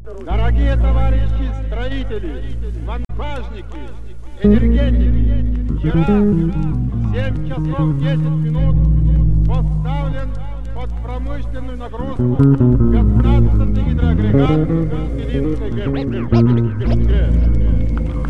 Дорогие товарищи строители, монтажники, энергетики, вчера в 7 часов 10 минут поставлен под промышленную нагрузку 15